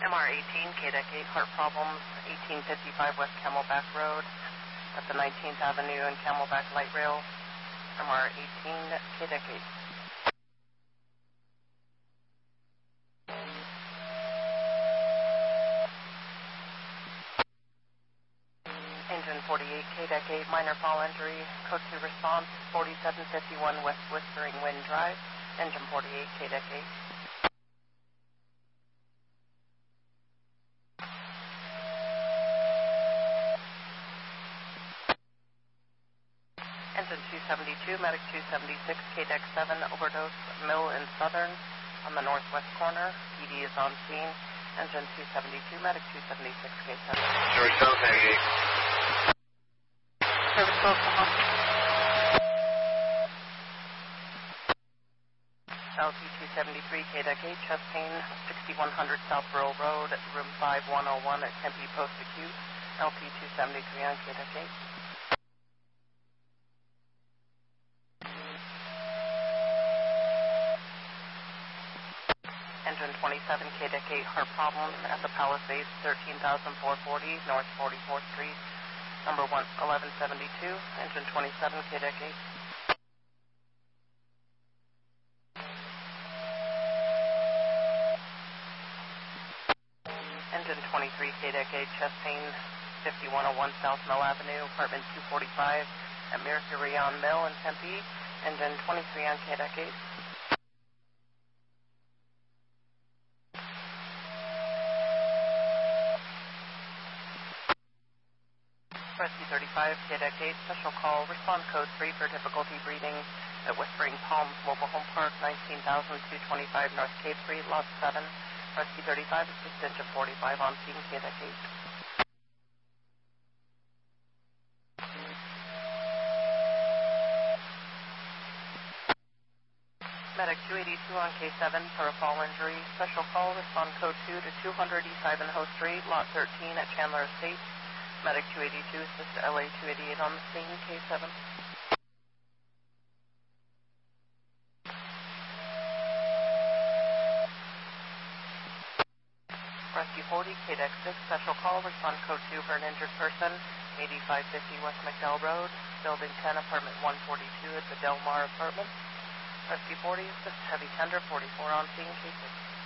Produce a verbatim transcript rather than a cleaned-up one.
M R eighteen, K D E C eight, heart problems, eighteen fifty-five West Camelback Road at the nineteenth Avenue and Camelback Light Rail. M R eighteen, K D E C eight. Engine forty-eight, K D E C eight, minor fall injury, code two response, forty-seven fifty-one West Whispering Wind Drive, engine forty-eight, K D E C eight. Engine two seventy-two, medic two seventy-six, K D E C seven, overdose, Mill in Southern on the northwest corner, P D is on scene, engine two seventy-two, medic two seventy-six, K seven. Georgetown, eighty-eight. Service close to hospital. L T two seventy-three, K D E C eight, chest pain, sixty-one hundred South Borough Road, room five one oh one at Tempe Post Acute, L T two seventy-three on K D E C eight. Engine twenty-seven, K D E C eight, heart problems at the Palisades, thirteen thousand four hundred forty North forty-fourth Street, number one eleven seventy-two, engine twenty-seven, K D E C eight. Engine twenty-three, K D E C eight, chest pain, fifty-one oh one South Mill Avenue, apartment two forty-five at Mercury on Mill in Tempe, engine twenty-three on K D E C eight. Rescue thirty-five, K D E C eight, special call, respond code three for difficulty breathing at Whispering Palms Mobile Home Park, nineteen thousand two hundred twenty-five North Cape Street, lot seven. Rescue thirty-five, assist engine forty-five on scene, K D E C eight. Medic two eighty-two on K seven for a fall injury, special call, respond code two to two hundred East Ivanhoe Street, lot thirteen at Chandler Estates. Medic two eighty-two, assist L A two eighty-eight on the scene, K seven. Rescue forty, K D E C six, special call, respond code two for an injured person, eighty-five fifty West McDowell Road, building ten, apartment one forty-two at the Del Mar Apartments. Rescue forty, assist heavy tender, forty-four on scene, K six.